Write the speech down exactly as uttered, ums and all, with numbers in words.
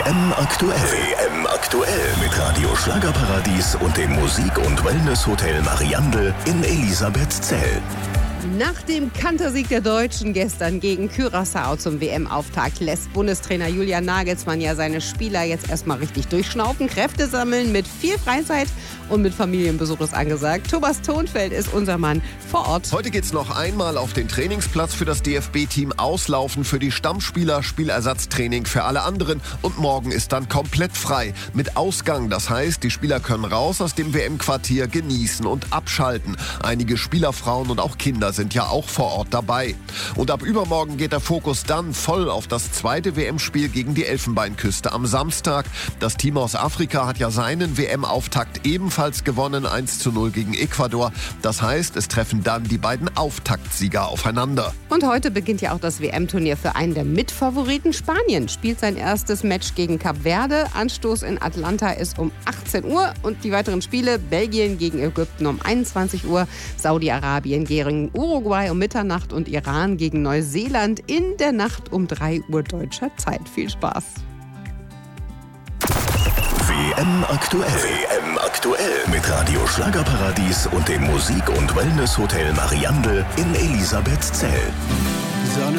M aktuell. W M aktuell mit Radio Schlagerparadies und dem Musik- und Wellness-Hotel Mariandel in Elisabethzell. Nach dem Kantersieg der Deutschen gestern gegen Curaçao zum W M-Auftakt lässt Bundestrainer Julian Nagelsmann ja seine Spieler jetzt erstmal richtig durchschnaufen, Kräfte sammeln, mit viel Freizeit und mit Familienbesuch ist angesagt. Thomas Thonfeld ist unser Mann vor Ort. Heute geht's noch einmal auf den Trainingsplatz für das D F B-Team, auslaufen für die Stammspieler, Spielersatztraining für alle anderen und morgen ist dann komplett frei mit Ausgang. Das heißt, die Spieler können raus aus dem W M-Quartier, genießen und abschalten. Einige Spielerfrauen und auch Kinder sind ja auch vor Ort dabei. Und ab übermorgen geht der Fokus dann voll auf das zweite W M-Spiel gegen die Elfenbeinküste am Samstag. Das Team aus Afrika hat ja seinen W M-Auftakt ebenfalls gewonnen, eins zu null gegen Ecuador. Das heißt, es treffen dann die beiden Auftaktsieger aufeinander. Und heute beginnt ja auch das W M-Turnier für einen der Mitfavoriten. Spanien spielt sein erstes Match gegen Kap Verde. Anstoß in Atlanta ist um achtzehn Uhr und die weiteren Spiele: Belgien gegen Ägypten um einundzwanzig Uhr, Saudi-Arabien gegen Uruguay um Mitternacht und Iran gegen Neuseeland in der Nacht um drei Uhr deutscher Zeit. Viel Spaß. W M aktuell. W M aktuell mit Radio Schlagerparadies und dem Musik- und Wellness-Hotel Mariandel in Elisabethzell.